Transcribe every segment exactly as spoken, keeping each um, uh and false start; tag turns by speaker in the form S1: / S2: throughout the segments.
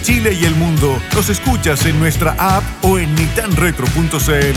S1: Chile y el mundo, nos escuchas en nuestra app o en nitan retro punto c l.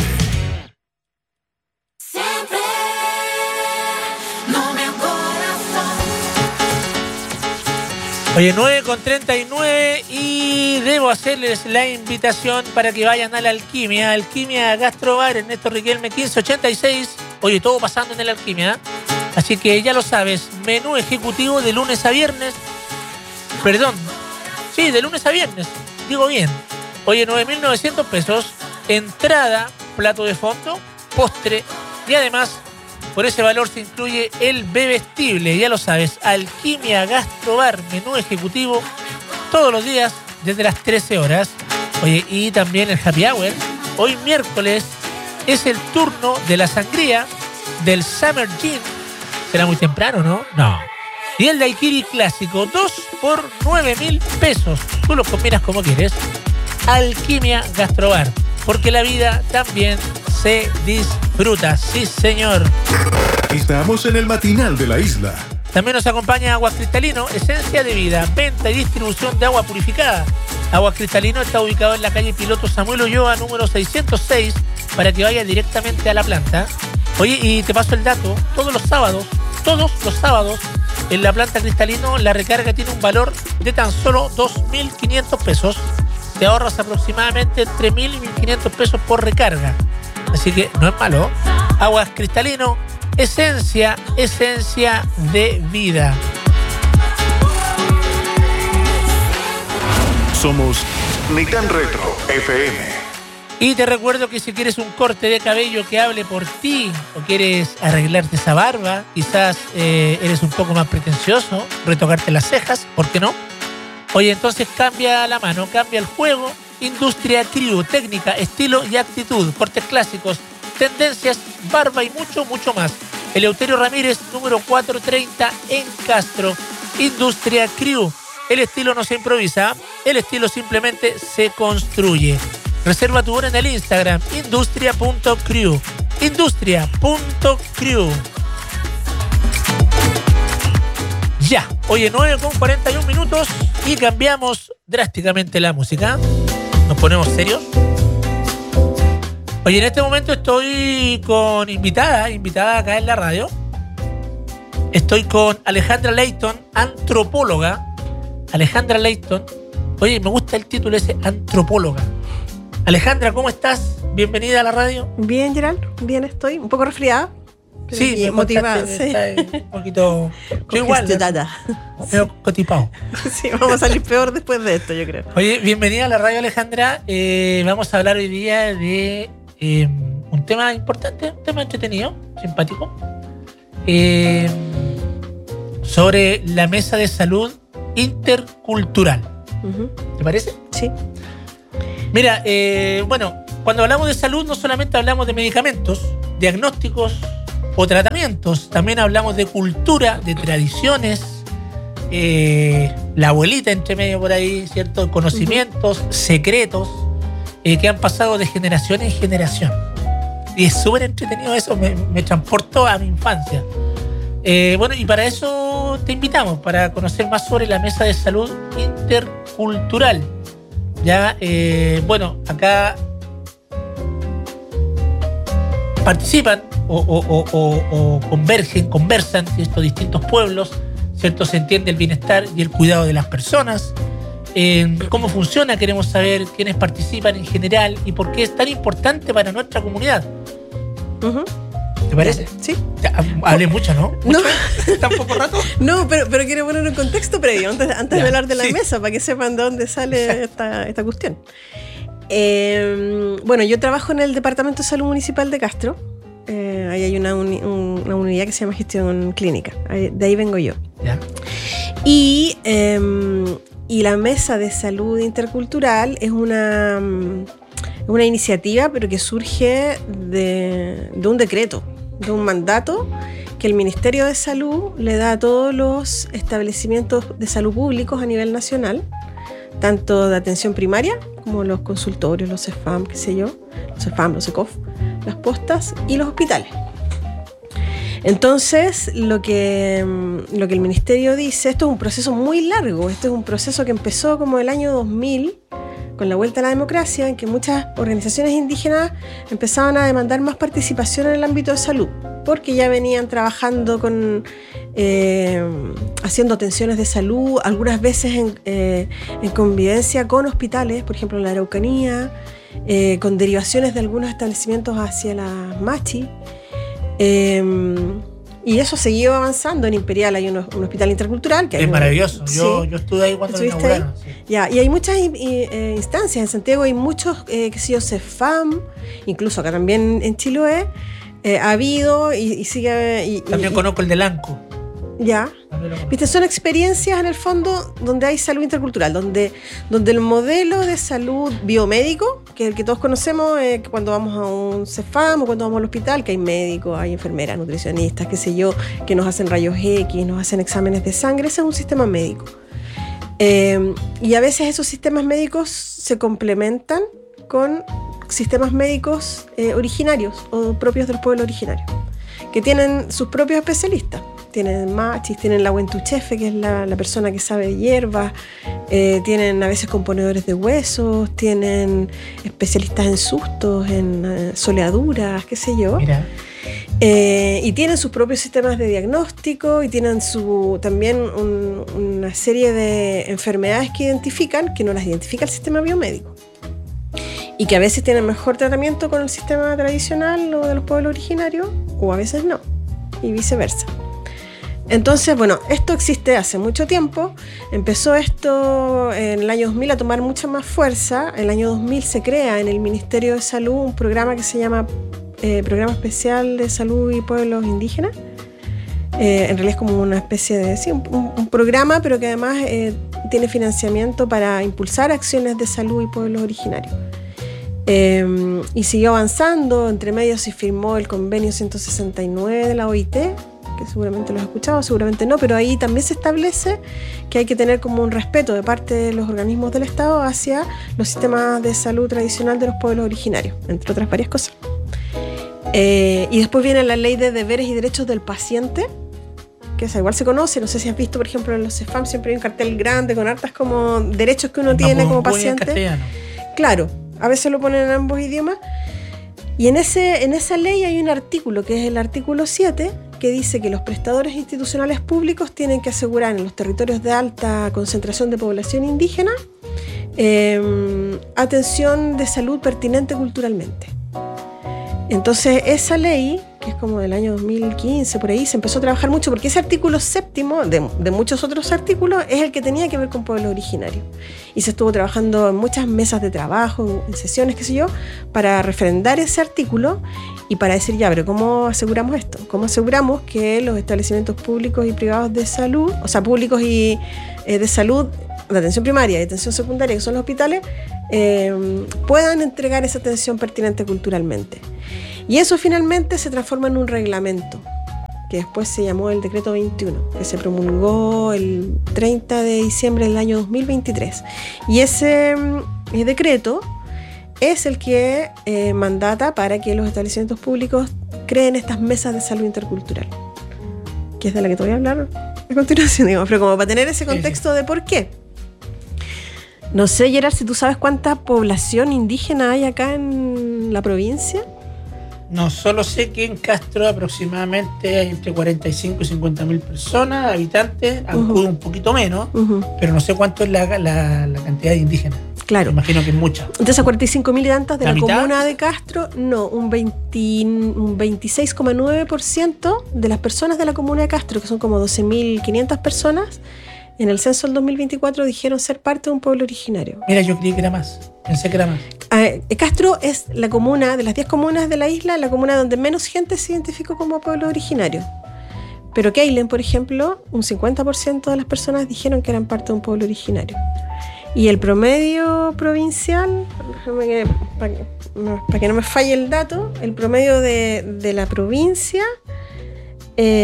S2: Oye, nueve con treinta y nueve y debo hacerles la invitación para que vayan a la Alquimia. Alquimia Gastrobar, Ernesto Riquelme, quince ochenta y seis. Oye, todo pasando en la Alquimia. Así que ya lo sabes, menú ejecutivo de lunes a viernes. Perdón, sí, de lunes a viernes, digo bien. Oye, nueve mil novecientos pesos, entrada, plato de fondo, postre y además por ese valor se incluye el bebestible, ya lo sabes, Alquimia Gastrobar, menú ejecutivo, todos los días desde las trece horas. Oye, y también el happy hour. Hoy miércoles es el turno de la sangría del Summer Gin. Será muy temprano, ¿no? No. Y el daiquiri clásico, dos por nueve mil pesos. Tú lo combinas como quieres. Alquimia Gastrobar, porque la vida también se disfruta, sí señor.
S1: Estamos en el matinal de la isla.
S2: También nos acompaña Agua Cristalino, esencia de vida, venta y distribución de agua purificada. Agua Cristalino está ubicado en la calle Piloto Samuel Ulloa, número seiscientos seis, para que vaya directamente a la planta. Oye, y te paso el dato, todos los sábados, todos los sábados, en la planta Cristalino, la recarga tiene un valor de tan solo dos mil quinientos pesos. Te ahorras aproximadamente entre mil y mil quinientos pesos por recarga. Así que no es malo. Aguas Cristalino, esencia, esencia de vida.
S1: Somos Nitan Retro F M.
S2: Y te recuerdo que si quieres un corte de cabello que hable por ti o quieres arreglarte esa barba, quizás eh, eres un poco más pretencioso, retocarte las cejas, ¿por qué no? Oye, entonces cambia la mano, cambia el juego. Industria Crew, técnica, estilo y actitud, cortes clásicos, tendencias, barba y mucho, mucho más. Eleuterio Ramírez, número cuatrocientos treinta en Castro. Industria Crew. El estilo no se improvisa, el estilo simplemente se construye. Reserva tu hora en el Instagram, industria punto crew. Industria punto crew. Ya, oye, nueve con cuarenta y un minutos y cambiamos drásticamente la música. Nos ponemos serios. Oye, en este momento estoy con invitada, invitada acá en la radio. Estoy con Alejandra Leighton, antropóloga. Alejandra Leighton. Oye, me gusta el título ese, antropóloga. Alejandra, ¿cómo estás? Bienvenida a la radio.
S3: Bien, Gerald, bien estoy. Un poco resfriada.
S2: Sí, me
S3: motivada.
S2: Sí. Un poquito... Yo igual, pero cotipado.
S3: Sí, vamos a salir peor después de esto, yo creo.
S2: Oye, bienvenida a la radio, Alejandra. Eh, vamos a hablar hoy día de eh, un tema importante, un tema entretenido, simpático, eh, sobre la mesa de salud intercultural. Uh-huh. ¿Te parece?
S3: Sí.
S2: Mira, eh, bueno, cuando hablamos de salud no solamente hablamos de medicamentos, diagnósticos o tratamientos, también hablamos de cultura, de tradiciones, eh, la abuelita entre medio por ahí, ¿cierto? Conocimientos, uh-huh. secretos eh, que han pasado de generación en generación. Y es súper entretenido eso, me, me transportó a mi infancia. Eh, bueno, y para eso te invitamos, para conocer más sobre la mesa de salud intercultural. Ya, eh, bueno, acá participan o, o, o, o, o convergen, conversan estos distintos pueblos, ¿cierto? Se entiende el bienestar y el cuidado de las personas. Eh, ¿Cómo funciona? Queremos saber quiénes participan en general y por qué es tan importante para nuestra comunidad.
S3: Uh-huh.
S2: ¿Te parece?
S3: Sí.
S2: Ya, hablé mucho, ¿no? ¿Mucho?
S3: No.
S2: ¿Tan poco rato?
S3: No, pero, pero quiero poner un contexto previo antes, antes
S2: ya,
S3: de hablar de la
S2: sí.
S3: mesa, para que sepan de dónde sale esta, esta cuestión. Eh, bueno, yo trabajo en el Departamento de Salud Municipal de Castro. Eh, ahí hay una, uni, un, una unidad que se llama Gestión Clínica. Ahí, de ahí vengo yo.
S2: Ya.
S3: Y, eh, y la Mesa de Salud Intercultural es una, una iniciativa, pero que surge de, de un decreto, de un mandato que el Ministerio de Salud le da a todos los establecimientos de salud públicos a nivel nacional, tanto de atención primaria como los consultorios, los CEFAM, qué sé yo, los CEFAM, los ECOF, las postas y los hospitales. Entonces, lo que, lo que el ministerio dice, esto es un proceso muy largo, esto es un proceso que empezó como el año dos mil, con la vuelta a la democracia, en que muchas organizaciones indígenas empezaban a demandar más participación en el ámbito de salud, porque ya venían trabajando con, eh, haciendo atenciones de salud, algunas veces en, eh, en convivencia con hospitales, por ejemplo en la Araucanía, eh, con derivaciones de algunos establecimientos hacia la Machi. Eh, y eso siguió avanzando. En Imperial hay un, un hospital intercultural que
S2: es
S3: hay
S2: maravilloso.
S3: Sí.
S2: Yo, yo estuve ahí cuando lo inauguraron. Sí.
S3: Ya, y hay muchas y, y, eh, instancias. En Santiago hay muchos, eh, que sé yo, CEFAM, incluso acá también en Chiloé, eh, ha habido y, y sigue. Y,
S2: también
S3: y,
S2: conozco el del ANCO.
S3: Ya. Viste, son experiencias en el fondo donde hay salud intercultural, donde, donde el modelo de salud biomédico, que es el que todos conocemos, eh, que cuando vamos a un CEFAM o cuando vamos al hospital, que hay médicos, hay enfermeras, nutricionistas, qué sé yo, que nos hacen rayos X, nos hacen exámenes de sangre, ese es un sistema médico. Eh, y a veces esos sistemas médicos se complementan con sistemas médicos eh, originarios o propios del pueblo originario, que tienen sus propios especialistas. Tienen machis, tienen la huentuchefe, que es la, la persona que sabe de hierbas, eh, tienen a veces componedores de huesos, tienen especialistas en sustos, en eh, soleaduras, qué sé yo.
S2: Mira.
S3: Eh, y tienen sus propios sistemas de diagnóstico y tienen su, también un, una serie de enfermedades que identifican, que no las identifica el sistema biomédico. Y que a veces tienen mejor tratamiento con el sistema tradicional o de los pueblos originarios, o a veces no, y viceversa. Entonces, bueno, esto existe hace mucho tiempo. Empezó esto en el año dos mil a tomar mucha más fuerza. En el año dos mil se crea en el Ministerio de Salud un programa que se llama eh, Programa Especial de Salud y Pueblos Indígenas. Eh, en realidad es como una especie de, sí, un, un programa, pero que además eh, tiene financiamiento para impulsar acciones de salud y pueblos originarios. Eh, y siguió avanzando. Entre medio se firmó el convenio ciento sesenta y nueve de la O I T, que seguramente lo has escuchado, seguramente no, pero ahí también se establece que hay que tener como un respeto de parte de los organismos del Estado hacia los sistemas de salud tradicional de los pueblos originarios, entre otras varias cosas. Eh, y después viene la ley de deberes y derechos del paciente, que esa igual se conoce. No sé si has visto, por ejemplo, en los CEFAM siempre hay un cartel grande con hartas como derechos que uno no, tiene como paciente. Claro, a veces lo ponen en ambos idiomas. Y en, ese, en esa ley hay un artículo, que es el artículo siete, que dice que los prestadores institucionales públicos tienen que asegurar en los territorios de alta concentración de población indígena eh, atención de salud pertinente culturalmente. Entonces esa ley, que es como del año dos mil quince, por ahí, se empezó a trabajar mucho porque ese artículo séptimo, de, de muchos otros artículos, es el que tenía que ver con pueblos originarios. Y se estuvo trabajando en muchas mesas de trabajo, en sesiones, qué sé yo, para refrendar ese artículo y para decir, ya, pero ¿cómo aseguramos esto? ¿Cómo aseguramos que los establecimientos públicos y privados de salud, o sea, públicos y eh, de salud, de atención primaria y atención secundaria, que son los hospitales, eh, puedan entregar esa atención pertinente culturalmente? Y eso finalmente se transforma en un reglamento, que después se llamó el decreto veintiuno, que se promulgó el treinta de diciembre del año dos mil veintitrés. Y ese eh, decreto es el que eh, mandata para que los establecimientos públicos creen estas mesas de salud intercultural, que es de la que te voy a hablar a continuación, digamos, pero como para tener ese contexto de por qué. No sé, Gerard, si tú sabes cuánta población indígena hay acá en la provincia.
S2: No, solo sé que en Castro aproximadamente hay entre cuarenta y cinco y cincuenta mil personas, habitantes, Ancud uh-huh. un poquito menos, uh-huh. pero no sé cuánto es la, la, la cantidad de indígenas.
S3: Claro.
S2: Me imagino que es mucha.
S3: Entonces, a cuarenta y cinco mil habitantes de la, la comuna de Castro, no, un, un veintiséis coma nueve por ciento de las personas de la comuna de Castro, que son como doce mil quinientas personas, en el censo del dos mil veinticuatro dijeron ser parte de un pueblo originario.
S2: Mira, yo creí que era más, pensé que era más.
S3: Eh, Castro es la comuna, de las diez comunas de la isla, la comuna donde menos gente se identificó como pueblo originario. Pero Keilen, por ejemplo, un cincuenta por ciento de las personas dijeron que eran parte de un pueblo originario. Y el promedio provincial, que, para, que, para que no me falle el dato, el promedio de, de la provincia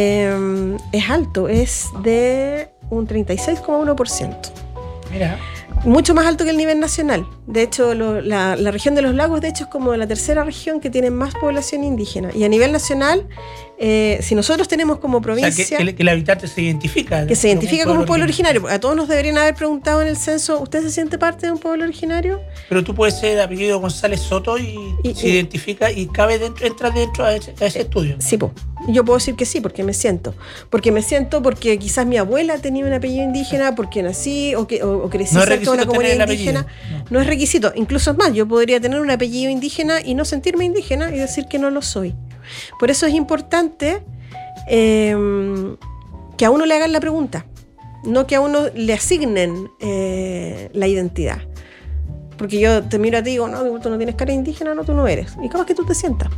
S3: eh, es alto, es de un treinta y seis coma uno por ciento.
S2: Mira.
S3: Mucho más alto que el nivel nacional. De hecho, lo, la, la región de los lagos, de hecho, es como la tercera región que tiene más población indígena. Y a nivel nacional, eh, si nosotros tenemos como provincia...
S2: O sea, que, que, que el habitante se identifica.
S3: Que se identifica como un pueblo originario. originario. A todos nos deberían haber preguntado en el censo, ¿usted se siente parte de un pueblo originario?
S2: Pero tú puedes ser apellido González Soto y, y se y, identifica y cabe dentro, entra dentro a ese, a ese eh, estudio.
S3: Sí, pues. Yo puedo decir que sí, porque me siento. Porque me siento porque quizás mi abuela tenía un apellido indígena, porque nací o, que, o, o crecí
S2: no
S3: cerca de una comunidad indígena.
S2: No.
S3: no es requisito. Incluso es más, yo podría tener un apellido indígena y no sentirme indígena y decir que no lo soy. Por eso es importante eh, que a uno le hagan la pregunta, no que a uno le asignen eh, la identidad. Porque yo te miro a ti y digo, no, tú no tienes cara indígena, no, tú no eres. ¿Y cómo es que tú te sientas?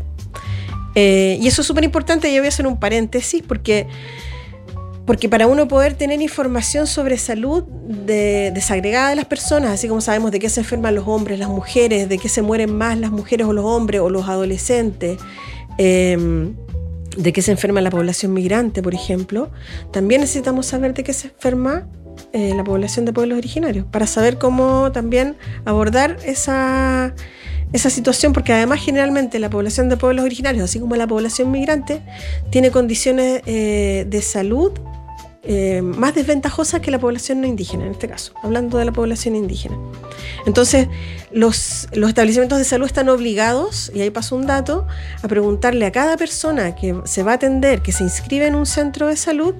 S3: Eh, y eso es súper importante. Yo voy a hacer un paréntesis porque, porque para uno poder tener información sobre salud de, desagregada de las personas, así como sabemos de qué se enferman los hombres, las mujeres, de qué se mueren más las mujeres o los hombres o los adolescentes, eh, de qué se enferma la población migrante, por ejemplo, también necesitamos saber de qué se enferma eh, la población de pueblos originarios, para saber cómo también abordar esa... esa situación, porque además generalmente la población de pueblos originarios, así como la población migrante, tiene condiciones eh, de salud eh, más desventajosas que la población no indígena, en este caso, hablando de la población indígena. Entonces, los, los establecimientos de salud están obligados, y ahí paso un dato, a preguntarle a cada persona que se va a atender, que se inscribe en un centro de salud,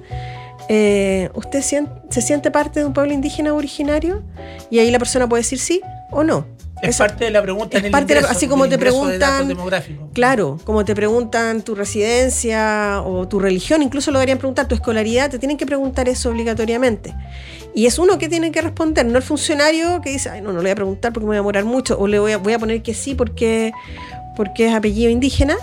S3: eh, ¿usted siente, se siente parte de un pueblo indígena originario? Y ahí la persona puede decir sí o no.
S2: Es
S3: Esa,
S2: parte de la pregunta en el
S3: parte
S2: ingreso,
S3: de, así como te preguntan,
S2: de
S3: claro, como te preguntan tu residencia o tu religión, incluso lo deberían preguntar, tu escolaridad, te tienen que preguntar eso obligatoriamente. Y es uno que tiene que responder, no el funcionario que dice, ay, no, no le voy a preguntar porque me voy a demorar mucho, o le voy a, voy a poner que sí porque, porque es apellido indígena.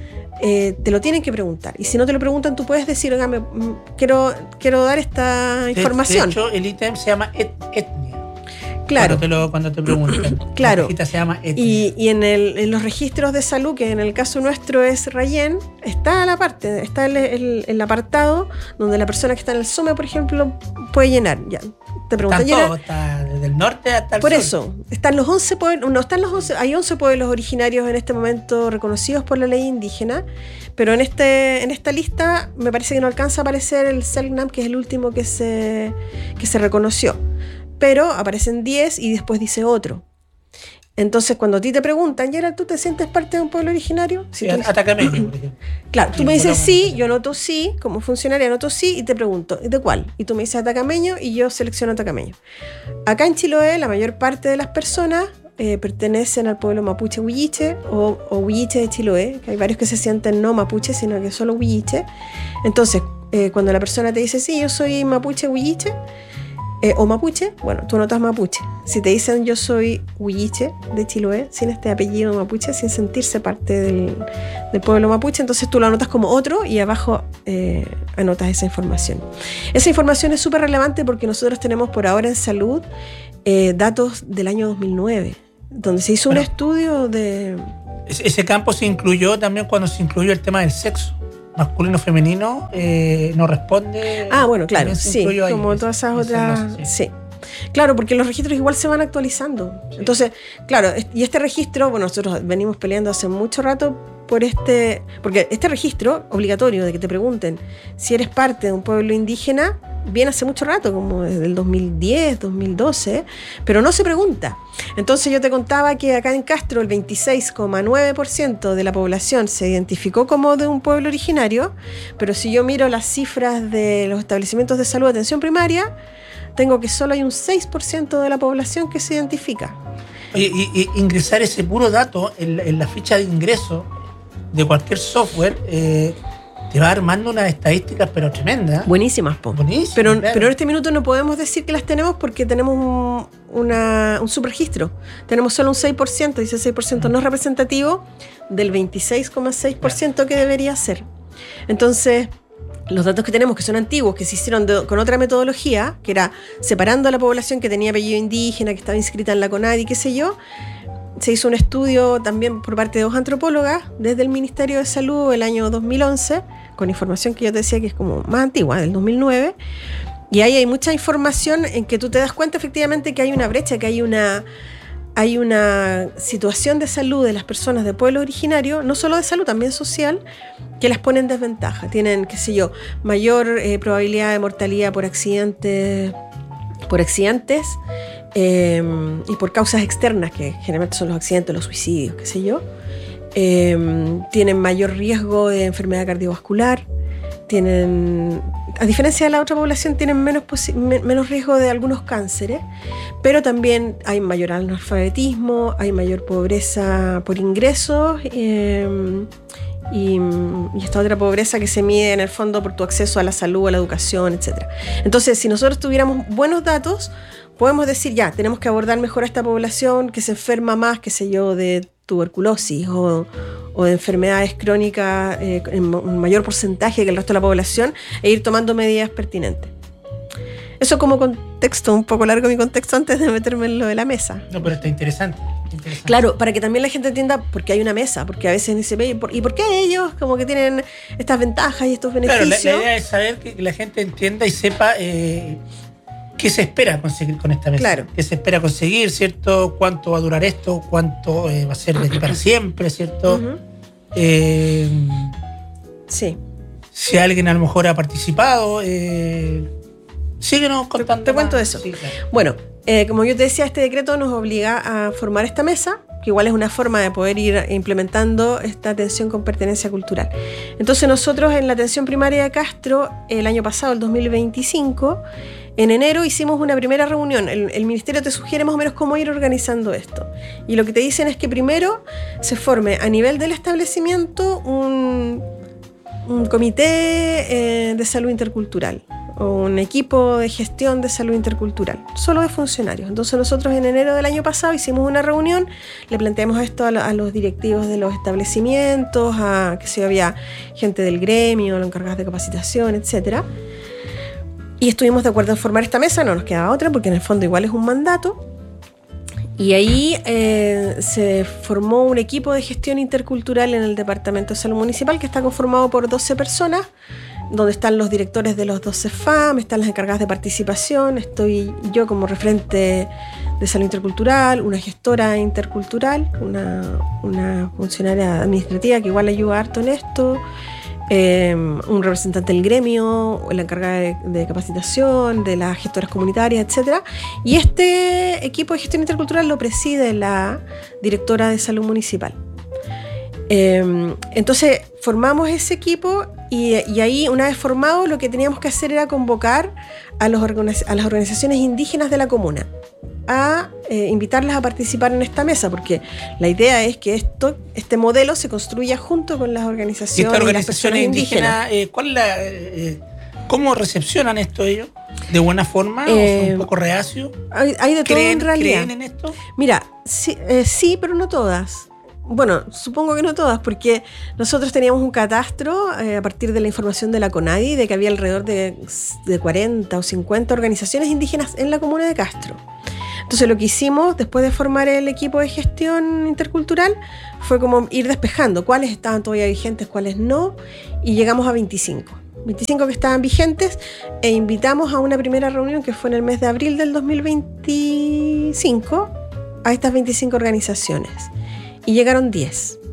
S3: Eh, te lo tienen que preguntar. Y si no te lo preguntan, tú puedes decir, oiga, me, m- quiero, quiero dar esta información.
S2: De hecho, el ítem se llama et, etnia.
S3: Claro.
S2: Cuando te, lo, cuando te preguntan.
S3: Claro.
S2: La se llama etnia.
S3: Y, y en, el, en los registros de salud, que en el caso nuestro es Rayén, está la parte, está el, el, el apartado donde la persona que está en el SOME, por ejemplo, puede llenar. Ya, te preguntan,
S2: ¿Están todos? Está desde el norte hasta el
S3: por
S2: sur.
S3: Por eso, están los once pueblos, no están los once, hay once pueblos originarios en este momento reconocidos por la ley indígena, pero en este en esta lista me parece que no alcanza a aparecer el Selknam, que es el último que se, que se reconoció. Pero aparecen diez y después dice otro. Entonces, cuando a ti te preguntan, Gerald, ¿tú te sientes parte de un pueblo originario? Si
S2: sí,
S3: dices,
S2: Atacameño, por ejemplo.
S3: Claro, tú me dices sí, yo noto sí, como funcionaria noto sí, y te pregunto, ¿de cuál? Y tú me dices Atacameño y yo selecciono Atacameño. Acá en Chiloé, la mayor parte de las personas eh, pertenecen al pueblo mapuche huilliche o, o huilliche de Chiloé, que hay varios que se sienten no mapuche, sino que solo huilliche. Entonces, eh, cuando la persona te dice sí, yo soy mapuche huilliche, Eh, o mapuche, bueno, tú notas mapuche. Si te dicen yo soy huilliche de Chiloé, sin este apellido mapuche, sin sentirse parte del, del pueblo mapuche, entonces tú lo anotas como otro y abajo eh, anotas esa información. Esa información es súper relevante porque nosotros tenemos por ahora en salud eh, datos del año dos mil nueve, donde se hizo bueno, un estudio de...
S2: Ese campo se incluyó también cuando se incluyó el tema del sexo. Masculino, femenino, eh, no responde.
S3: Ah, bueno, claro, sí, como ahí, todas esas otras. Sí. sí. Claro, porque los registros igual se van actualizando. Sí. Entonces, claro, y este registro, bueno, nosotros venimos peleando hace mucho rato por este, porque este registro obligatorio de que te pregunten si eres parte de un pueblo indígena, viene hace mucho rato, como desde el dos mil diez, dos mil doce, pero no se pregunta. Entonces yo te contaba que acá en Castro el veintiséis coma nueve por ciento de la población se identificó como de un pueblo originario, pero si yo miro las cifras de los establecimientos de salud de atención primaria, tengo que solo hay un seis por ciento de la población que se identifica.
S2: Oye, y, y ingresar ese puro dato en, en la ficha de ingreso de cualquier software eh, te va armando unas estadísticas pero tremendas.
S3: Buenísimas, po.
S2: Buenísimas,
S3: pero,
S2: claro.
S3: pero en este minuto no podemos decir que las tenemos porque tenemos un, una, un subregistro. Tenemos solo un seis por ciento y ese seis por ciento no es representativo del veintiséis coma seis por ciento que debería ser. Entonces, los datos que tenemos, que son antiguos, que se hicieron de, con otra metodología, que era separando a la población que tenía apellido indígena, que estaba inscrita en la CONADI, qué sé yo, se hizo un estudio también por parte de dos antropólogas desde el Ministerio de Salud el año dos mil once, con información que yo te decía que es como más antigua, del dos mil nueve, Y ahí hay mucha información en que tú te das cuenta efectivamente que hay una brecha, que hay una, hay una situación de salud de las personas de pueblo originario, no solo de salud, también social, que las pone en desventaja. Tienen, qué sé yo, mayor eh, probabilidad de mortalidad por accidentes, por accidentes eh, y por causas externas, que generalmente son los accidentes, los suicidios, qué sé yo. Eh, tienen mayor riesgo de enfermedad cardiovascular, tienen, a diferencia de la otra población, tienen menos, posi- me- menos riesgo de algunos cánceres, pero también hay mayor analfabetismo, hay mayor pobreza por ingresos eh, y, y esta otra pobreza que se mide en el fondo por tu acceso a la salud, a la educación, etcétera. Entonces, si nosotros tuviéramos buenos datos, podemos decir, ya, tenemos que abordar mejor a esta población que se enferma más, qué sé yo, de tuberculosis o, o de enfermedades crónicas eh, en un mayor porcentaje que el resto de la población, e ir tomando medidas pertinentes. Eso como contexto, un poco largo mi contexto antes de meterme en lo de la mesa.
S2: No, pero está interesante. interesante.
S3: Claro, para que también la gente entienda por qué hay una mesa, porque a veces dice, ¿y por, ¿y por qué ellos como que tienen estas ventajas y estos beneficios?
S2: Claro, la, la idea es saber que la gente entienda y sepa eh, qué se espera conseguir con esta mesa.
S3: Claro.
S2: ¿Qué se espera conseguir, cierto? ¿Cuánto va a durar esto? ¿Cuánto eh, va a ser de aquí para siempre, cierto?
S3: Uh-huh.
S2: Eh,
S3: sí.
S2: Si alguien a lo mejor ha participado, eh, síguenos contando.
S3: Te, te cuento
S2: más.
S3: eso.
S2: Sí, claro.
S3: Bueno, eh, como yo te decía, este decreto nos obliga a formar esta mesa, que igual es una forma de poder ir implementando esta atención con pertenencia cultural. Entonces nosotros en la atención primaria de Castro, el año pasado, el dos mil veinticinco, en enero hicimos una primera reunión. El, el ministerio te sugiere más o menos cómo ir organizando esto. Y lo que te dicen es que primero se forme a nivel del establecimiento un, un comité eh, de salud intercultural o un equipo de gestión de salud intercultural, solo de funcionarios. Entonces nosotros en enero del año pasado hicimos una reunión, le planteamos esto a, lo, a los directivos de los establecimientos, a que se había gente del gremio, los encargados de capacitación, etcétera. Y estuvimos de acuerdo en formar esta mesa, no nos quedaba otra, porque en el fondo igual es un mandato. Y ahí eh, se formó un equipo de gestión intercultural en el Departamento de Salud Municipal que está conformado por doce personas, donde están los directores de los doce F A M, están las encargadas de participación, estoy yo como referente de salud intercultural, una gestora intercultural, una, una funcionaria administrativa que igual ayuda harto en esto, eh, un representante del gremio, la encargada de, de capacitación, de las gestoras comunitarias, etcétera. Y este equipo de gestión intercultural lo preside la directora de salud municipal. Eh, entonces formamos ese equipo y, y ahí, una vez formado, lo que teníamos que hacer era convocar a, los organiz- a las organizaciones indígenas de la comuna a eh, invitarlas a participar en esta mesa, porque la idea es que esto, este modelo se construya junto con las organizaciones,
S2: ¿Y estas
S3: y las
S2: organizaciones
S3: personas indígenas.
S2: indígenas, eh, ¿cuál es la, eh, cómo recepcionan esto ellos? ¿De buena forma?
S3: Eh,
S2: ¿O son un poco reacios?
S3: Hay, hay de todo
S2: ¿Creen,
S3: en realidad.
S2: ¿Creen en esto?
S3: Mira, sí, eh, sí, pero no todas. Bueno, supongo que no todas, porque nosotros teníamos un catastro eh, a partir de la información de la CONADI de que había alrededor de, de cuarenta o cincuenta organizaciones indígenas en la comuna de Castro. Entonces lo que hicimos después de formar el equipo de gestión intercultural fue como ir despejando cuáles estaban todavía vigentes, cuáles no, y llegamos a veinticinco. veinticinco que estaban vigentes, e invitamos a una primera reunión que fue en el mes de abril del dos mil veinticinco a estas veinticinco organizaciones. Y llegaron diez.